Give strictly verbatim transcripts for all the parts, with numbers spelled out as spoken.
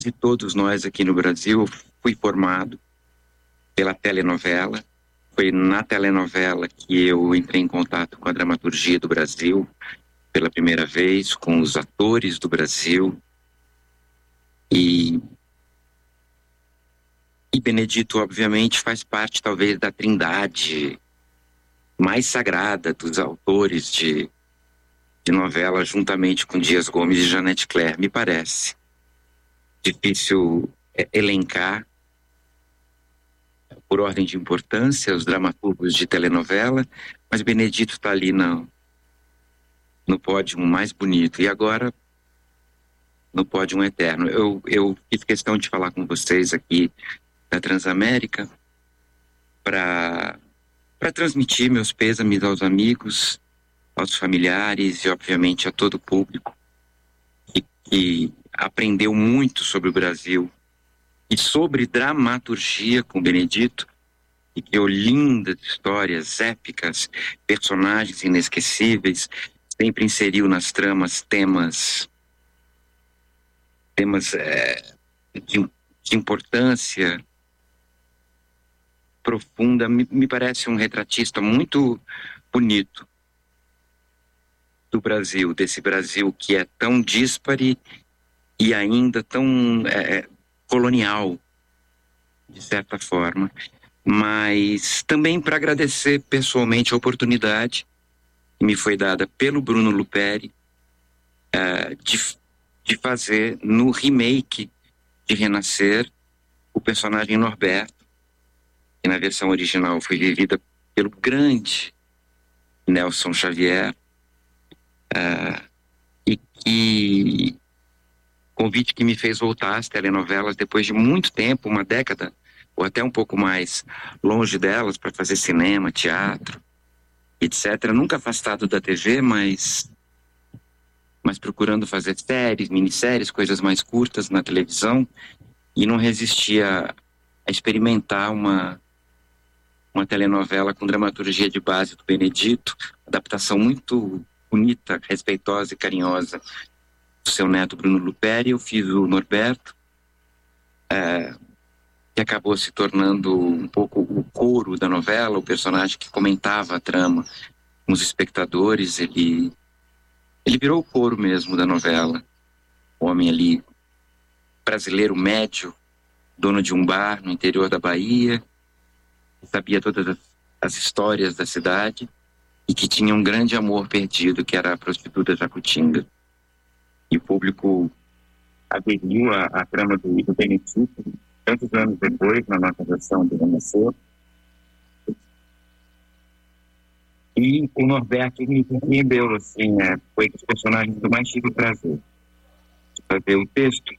de todos nós aqui no Brasil, fui formado pela telenovela. Foi na telenovela que eu entrei em contato com a dramaturgia do Brasil pela primeira vez, com os atores do Brasil. E, e Benedito, obviamente, faz parte, talvez, da trindade mais sagrada dos autores de, de novela, juntamente com Dias Gomes e Janete Claire, me parece. Difícil é, elencar, por ordem de importância, os dramaturgos de telenovela, mas Benedito está ali no, no pódio mais bonito. E agora, no pódio eterno. Eu, eu fiz questão de falar com vocês aqui da Transamérica para para transmitir meus pêsames aos amigos, aos familiares e, obviamente, a todo o público que, que aprendeu muito sobre o Brasil e sobre dramaturgia com Benedito, e criou lindas histórias épicas, personagens inesquecíveis, sempre inseriu nas tramas temas, temas é, de, de importância profunda. Me, me parece um retratista muito bonito do Brasil, desse Brasil que é tão díspare e ainda tão é, colonial, de certa forma. Mas também para agradecer pessoalmente a oportunidade que me foi dada pelo Bruno Luperi uh, de, de fazer no remake de Renascer o personagem Norberto, que na versão original foi vivida pelo grande Nelson Xavier, uh, e que convite que me fez voltar às telenovelas depois de muito tempo, uma década ou até um pouco mais longe delas, para fazer cinema, teatro, etcétera. Nunca afastado da T V, mas, mas procurando fazer séries, minisséries, coisas mais curtas na televisão, e não resistia a experimentar uma, uma telenovela com dramaturgia de base do Benedito, adaptação muito bonita, respeitosa e carinhosa do seu neto Bruno Luperi. Eu fiz o Norberto, é, que acabou se tornando um pouco o coro da novela, o personagem que comentava a trama com os espectadores. Ele, ele virou o coro mesmo da novela. O homem ali, brasileiro médio, dono de um bar no interior da Bahia, sabia todas as, as histórias da cidade e que tinha um grande amor perdido, que era a prostituta Jacutinga. E o público aderiu à, à trama do, do Benedito tantos anos depois, na nossa versão do Renascer. E o Norberto me surpreendeu, assim, é, foi dos personagens que eu mais tive prazer de fazer o texto.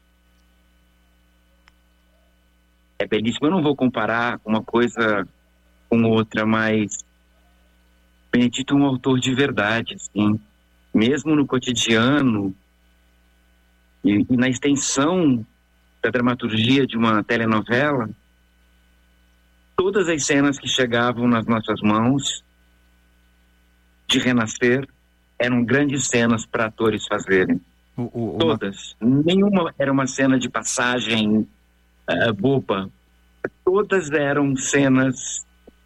É belíssimo. Eu não vou comparar uma coisa com outra, mas Benedito é um autor de verdade, assim, mesmo no cotidiano e, e na extensão da dramaturgia de uma telenovela. Todas as cenas que chegavam nas nossas mãos de Renascer eram grandes cenas para atores fazerem. O, o, Todas. Uma... Nenhuma era uma cena de passagem uh, boba. Todas eram cenas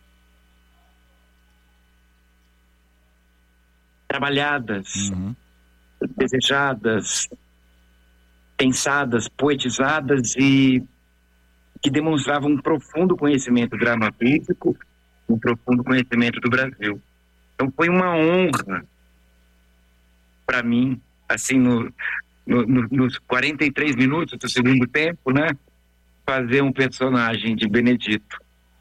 trabalhadas, uhum. desejadas, pensadas, poetizadas e que demonstravam um profundo conhecimento dramatístico, um profundo conhecimento do Brasil. Então foi uma honra para mim, assim, no, no, no, nos quarenta e três minutos do segundo tempo, né, fazer um personagem de Benedito.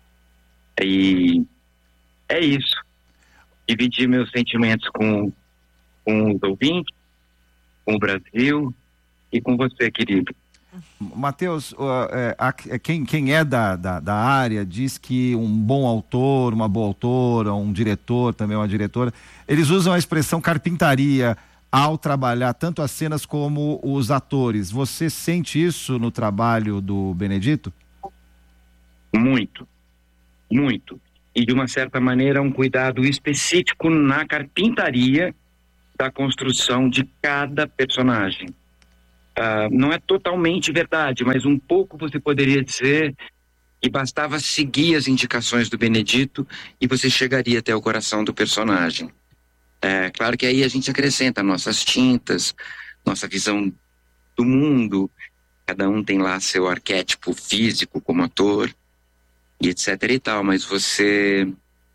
E é isso. Dividir meus sentimentos com, com os ouvintes, com o Brasil e com você, querido. Matheus, uh, é, a, quem, quem é da, da, da área diz que um bom autor, uma boa autora, um diretor, também uma diretora, eles usam a expressão carpintaria ao trabalhar tanto as cenas como os atores. Você sente isso no trabalho do Benedito? Muito, muito. E de uma certa maneira um cuidado específico na carpintaria da construção de cada personagem. Uh, não é totalmente verdade, mas um pouco você poderia dizer que bastava seguir as indicações do Benedito e você chegaria até o coração do personagem. É claro que aí a gente acrescenta nossas tintas, nossa visão do mundo, cada um tem lá seu arquétipo físico como ator, e etc e tal, mas você,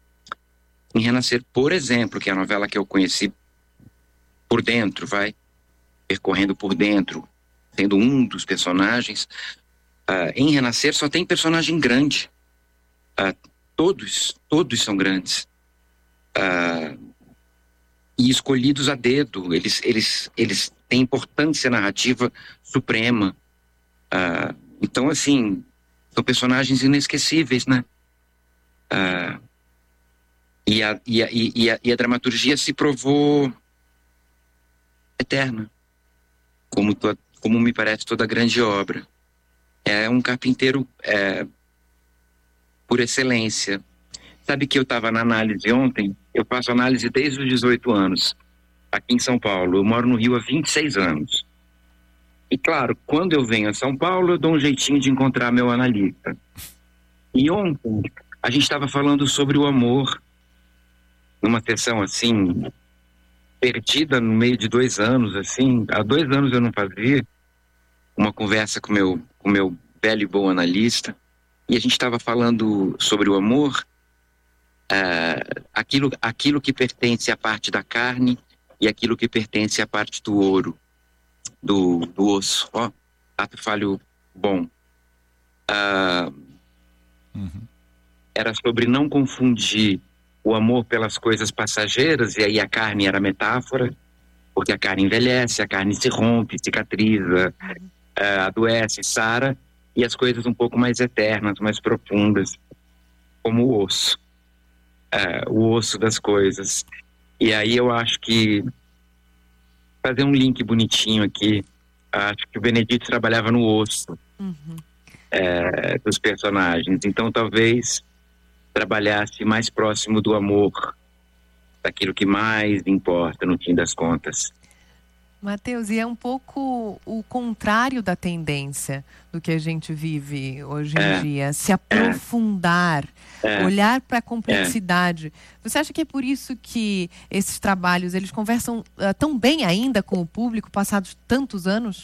em Renascer, por exemplo, que é a novela que eu conheci por dentro, vai, percorrendo por dentro, sendo um dos personagens, uh, em Renascer só tem personagem grande, uh, todos, todos são grandes, uh, e escolhidos a dedo, eles, eles, eles têm importância narrativa suprema, uh, então assim, são personagens inesquecíveis, né? Uh, e, a, e, a, e, a, e a dramaturgia se provou eterna, como, to, como me parece toda grande obra. É um carpinteiro é, por excelência. Sabe que eu estava na análise ontem? Eu faço análise desde os dezoito anos, aqui em São Paulo. Eu moro no Rio há vinte e seis anos. E claro, quando eu venho a São Paulo, eu dou um jeitinho de encontrar meu analista. E ontem, a gente estava falando sobre o amor, numa sessão assim, perdida no meio de dois anos, assim. Há dois anos eu não fazia uma conversa com meu, com meu velho e bom analista, e a gente estava falando sobre o amor, uh, aquilo, aquilo que pertence à parte da carne e aquilo que pertence à parte do ouro, do, do osso. Ó, oh, ato falho bom. Uh, uhum. Era sobre não confundir o amor pelas coisas passageiras, e aí a carne era metáfora, porque a carne envelhece, a carne se rompe, cicatriza, uh, adoece, sara, e as coisas um pouco mais eternas, mais profundas, como o osso, uh, o osso das coisas. E aí eu acho que, fazer um link bonitinho aqui, acho que o Benedito trabalhava no osso, uhum. uh, dos personagens, então talvez trabalhasse mais próximo do amor, daquilo que mais importa no fim das contas. Mateus, e é um pouco o contrário da tendência do que a gente vive hoje em é, dia, se aprofundar, é, olhar para a complexidade. É. Você acha que é por isso que esses trabalhos, eles conversam uh, tão bem ainda com o público, passados tantos anos?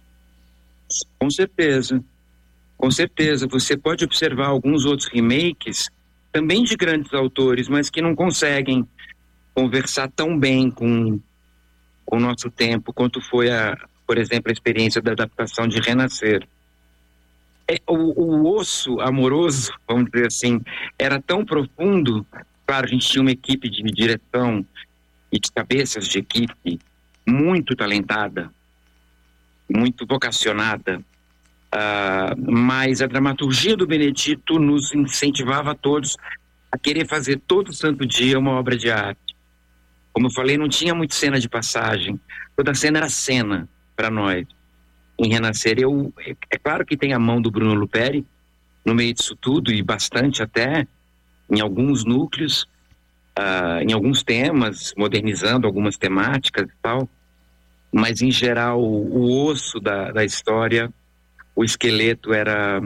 Com certeza, com certeza. Você pode observar alguns outros remakes, também de grandes autores, mas que não conseguem conversar tão bem com, com o nosso tempo, quanto foi, a, por exemplo, a experiência da adaptação de Renascer. É, o, o osso amoroso, vamos dizer assim, era tão profundo. Claro, a gente tinha uma equipe de direção e de cabeças de equipe muito talentada, muito vocacionada, uh, mas a dramaturgia do Benedito nos incentivava a todos a querer fazer todo santo dia uma obra de arte. Como eu falei, não tinha muito cena de passagem, toda cena era cena para nós. Em Renascer, eu, é claro que tem a mão do Bruno Luperi no meio disso tudo, e bastante até, em alguns núcleos, uh, em alguns temas, modernizando algumas temáticas e tal, mas em geral o, o osso da, da história, o esqueleto era,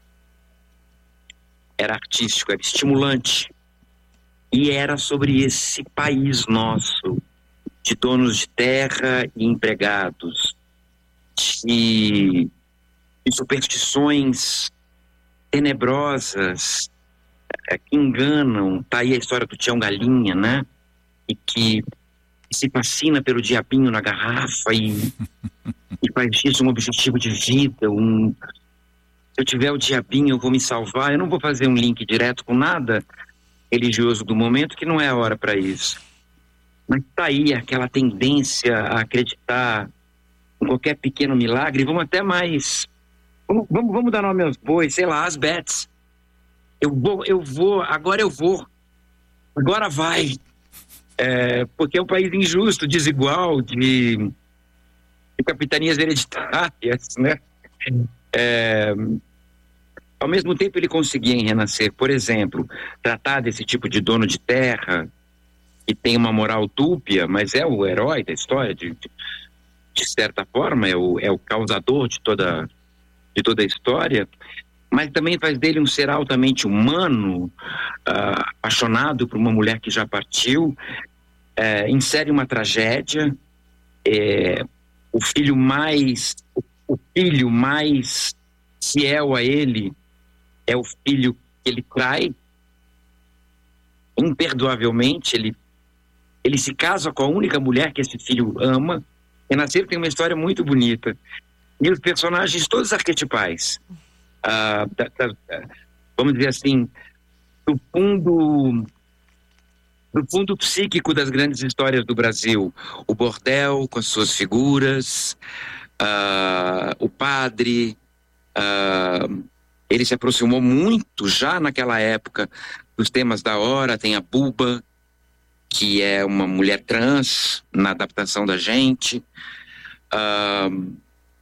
era artístico, era estimulante, e era sobre esse país nosso, de donos de terra e empregados, de, de superstições tenebrosas, é, que enganam. Tá aí a história do Tião Galinha, né? E que se fascina pelo diabinho na garrafa e, e faz disso um objetivo de vida. Um, se eu tiver o diabinho, eu vou me salvar. Eu não vou fazer um link direto com nada religioso do momento, que não é a hora para isso. Mas tá aí aquela tendência a acreditar em qualquer pequeno milagre. Vamos até mais... Vamos, vamos, vamos dar nome aos bois, sei lá, as bets. Eu vou, eu vou, agora eu vou. Agora vai. É, porque é um país injusto, desigual, de, de capitanias hereditárias, né? É, ao mesmo tempo ele conseguia em Renascer, por exemplo, tratar desse tipo de dono de terra que tem uma moral dúbia, mas é o herói da história, de, de, de certa forma, é o, é o causador de toda, de toda a história, mas também faz dele um ser altamente humano, uh, apaixonado por uma mulher que já partiu, uh, insere uma tragédia, uh, o filho mais, o, o filho mais fiel a ele é o filho que ele trai, imperdoavelmente, ele, ele se casa com a única mulher que esse filho ama. Renascer tem uma história muito bonita, e os personagens todos arquetipais. Uh, da, da, vamos dizer assim, do fundo do fundo psíquico das grandes histórias do Brasil, o bordel com as suas figuras, uh, o padre, uh, ele se aproximou muito já naquela época dos temas da hora. Tem a Buba, que é uma mulher trans na adaptação da gente. Uh,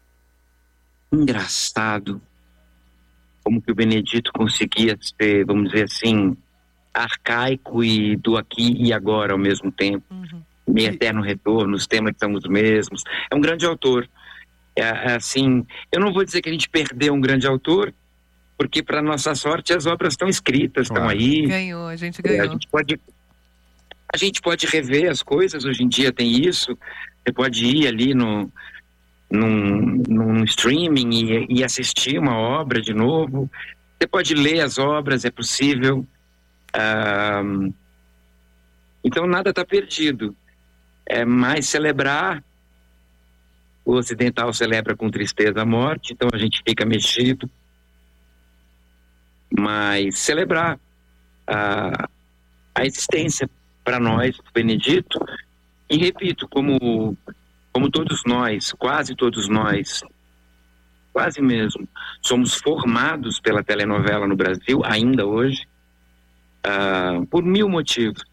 engraçado como que o Benedito conseguia ser, vamos dizer assim, arcaico e do aqui e agora ao mesmo tempo. Uhum. Meio eterno retorno, os temas são os mesmos. É um grande autor. É, é assim, eu não vou dizer que a gente perdeu um grande autor, porque para nossa sorte as obras estão escritas, estão claro. Aí. Ganhou, a gente ganhou. É, a gente pode, a gente pode rever as coisas, hoje em dia tem isso. Você pode ir ali no Num, num streaming e, e assistir uma obra de novo. Você pode ler as obras, é possível. Ah, então nada está perdido. É mais celebrar. O ocidental celebra com tristeza a morte, então a gente fica mexido. Mas celebrar a, a existência para nós, Benedito. E repito, como Como todos nós, quase todos nós, quase mesmo, somos formados pela telenovela no Brasil, ainda hoje, uh, por mil motivos.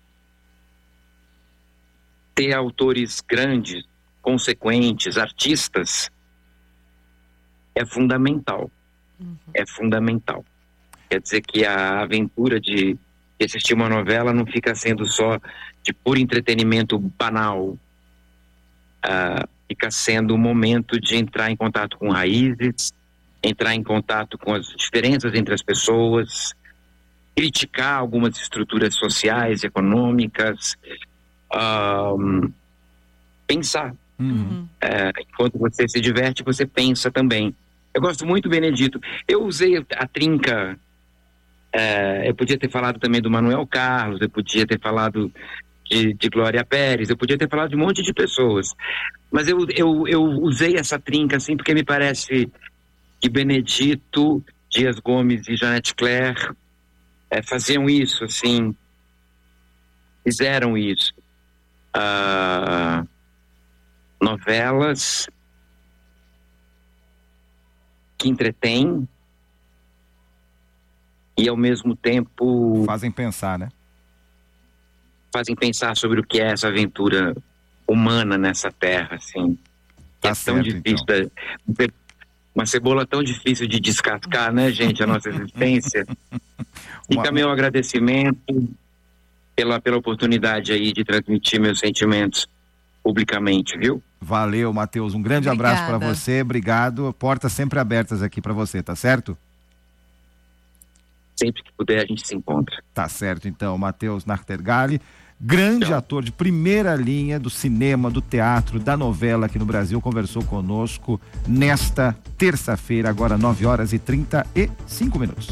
Ter autores grandes, consequentes, artistas, é fundamental. Uhum. É fundamental. Quer dizer que a aventura de assistir uma novela não fica sendo só de puro entretenimento banal. Uh, fica sendo um momento de entrar em contato com raízes, entrar em contato com as diferenças entre as pessoas, criticar algumas estruturas sociais, econômicas, uh, pensar. Uhum. Uh, enquanto você se diverte, você pensa também. Eu gosto muito, Benedito. Eu usei a trinca, uh, eu podia ter falado também do Manuel Carlos, eu podia ter falado De, de Glória Pérez, eu podia ter falado de um monte de pessoas, mas eu, eu, eu usei essa trinca assim porque me parece que Benedito, Dias Gomes e Janete Claire é, faziam isso, assim, fizeram isso. Uh, novelas que entretêm e ao mesmo tempo fazem pensar, né? fazem pensar sobre o que é essa aventura humana nessa terra, assim. Tá é certo, tão difícil, então. da, uma cebola tão difícil de descascar, né, gente, a nossa existência. Fica uma... meu agradecimento pela, pela oportunidade aí de transmitir meus sentimentos publicamente, viu? Valeu, Matheus, um grande Obrigada. abraço para você, obrigado, portas sempre abertas aqui para você, tá certo? Sempre que puder a gente se encontra. Tá certo, então, Matheus Nachtergaele, grande Tchau. ator de primeira linha do cinema, do teatro, da novela aqui no Brasil, conversou conosco nesta terça-feira, agora nove horas e trinta e cinco minutos.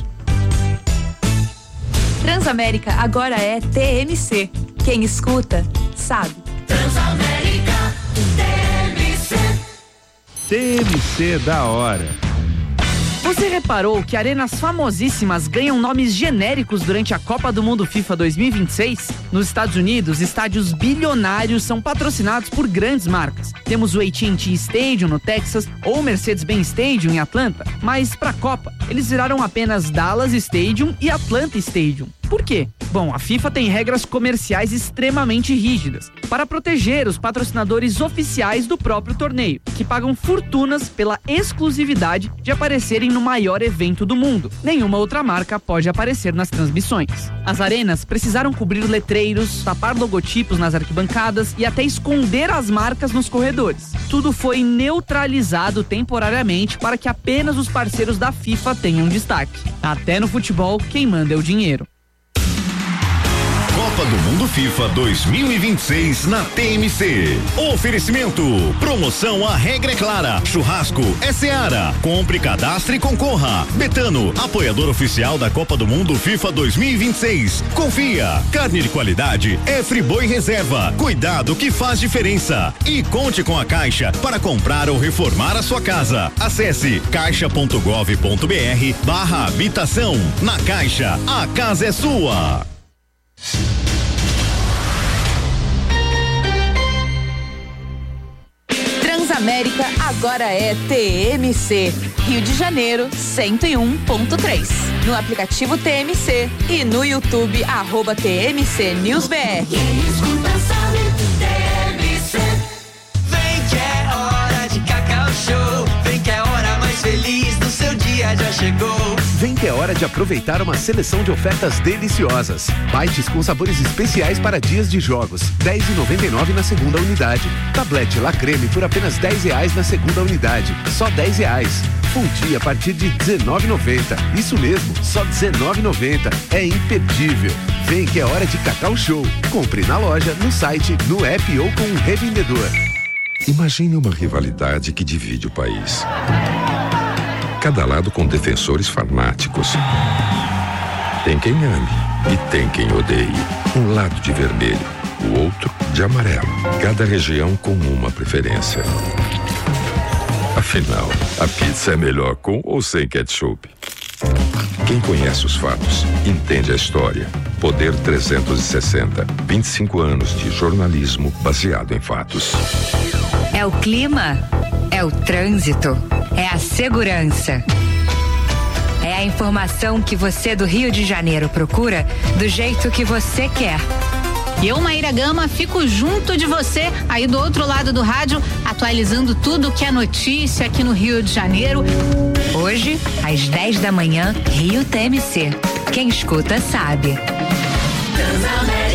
Transamérica agora é T M C. Quem escuta, sabe. Transamérica T M C. T M C da hora. Você reparou que arenas famosíssimas ganham nomes genéricos durante a Copa do Mundo FIFA dois mil e vinte e seis? Nos Estados Unidos, estádios bilionários são patrocinados por grandes marcas. Temos o A T and T Stadium no Texas ou o Mercedes-Benz Stadium em Atlanta. Mas para a Copa, eles viraram apenas Dallas Stadium e Atlanta Stadium. Por quê? Bom, a FIFA tem regras comerciais extremamente rígidas para proteger os patrocinadores oficiais do próprio torneio, que pagam fortunas pela exclusividade de aparecerem no maior evento do mundo. Nenhuma outra marca pode aparecer nas transmissões. As arenas precisaram cobrir letreiros, tapar logotipos nas arquibancadas e até esconder as marcas nos corredores. Tudo foi neutralizado temporariamente para que apenas os parceiros da FIFA tenham destaque. Até no futebol, quem manda é o dinheiro. Copa do Mundo FIFA dois mil e vinte e seis na T M C. Oferecimento. Promoção A Regra é Clara. Churrasco é Seara. Compre, cadastre e concorra. Betano, apoiador oficial da Copa do Mundo FIFA dois mil e vinte e seis. Confia. Carne de qualidade é Friboi Reserva. Cuidado que faz diferença. E conte com a Caixa para comprar ou reformar a sua casa. Acesse caixa ponto gov ponto br barra habitação. Na Caixa, a casa é sua. Transamérica agora é T M C. Rio de Janeiro, cento e um ponto três. No aplicativo T M C e no YouTube, arroba T M C News B R. Quem escuta sabe, T M C. Vem que é hora de Cacau Show. Vem que é a hora mais feliz do seu dia já chegou. Vem que é hora de aproveitar uma seleção de ofertas deliciosas. Bites com sabores especiais para dias de jogos, dez reais e noventa e nove centavos na segunda unidade. Tablete La Creme por apenas dez reais na segunda unidade, só dez reais. Fundi a partir de dezenove reais e noventa centavos. Isso mesmo, só dezenove reais e noventa centavos. É imperdível. Vem que é hora de Cacau Show. Compre na loja, no site, no app ou com um revendedor. Imagine uma rivalidade que divide o país. Cada lado com defensores fanáticos. Tem quem ame e tem quem odeie. Um lado de vermelho, o outro de amarelo. Cada região com uma preferência. Afinal, a pizza é melhor com ou sem ketchup? Quem conhece os fatos, entende a história. Poder trezentos e sessenta, vinte e cinco anos de jornalismo baseado em fatos. É o clima, é o trânsito, é a segurança. É a informação que você do Rio de Janeiro procura do jeito que você quer. Eu, Maíra Gama, fico junto de você aí do outro lado do rádio, atualizando tudo que é notícia aqui no Rio de Janeiro. Hoje, às dez da manhã, Rio T M C. Quem escuta sabe. Transamérica.